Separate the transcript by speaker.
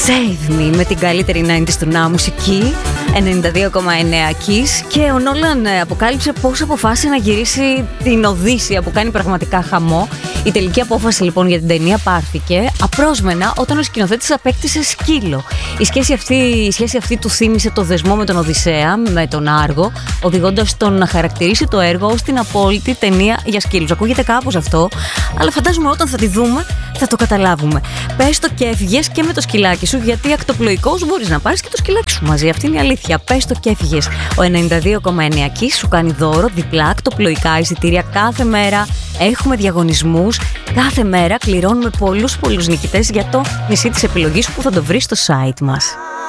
Speaker 1: Save Me με την καλύτερη 90's του να μουσική, 92,9 Kiss, και ο Νόλαν αποκάλυψε πώς αποφάσισε να γυρίσει την Οδύσσεια που κάνει πραγματικά χαμό. Η τελική απόφαση λοιπόν για την ταινία πάρθηκε απρόσμενα όταν ο σκηνοθέτης απέκτησε σκύλο. Η σχέση αυτή του θύμισε το δεσμό με τον Οδυσσέα, με τον Άργο, οδηγώντας τον να χαρακτηρίσει το έργο ως την απόλυτη ταινία για σκύλους. Ακούγεται κάπως αυτό, αλλά φαντάζομαι όταν θα τη δούμε θα το καταλάβουμε. Πες το και έφυγες και με το σκυλάκι σου, γιατί ακτοπλοϊκός μπορείς να πάρεις και το σκυλάκι σου μαζί. Αυτή είναι η αλήθεια. Πες το και έφυγες. Ο 92,9 Kiss σου κάνει δώρο διπλά ακτοπλοϊκά εισιτήρια κάθε μέρα. Έχουμε διαγωνισμούς. Κάθε μέρα κληρώνουμε πολλούς νικητές για το νησί της επιλογής που θα το βρεις στο site μας.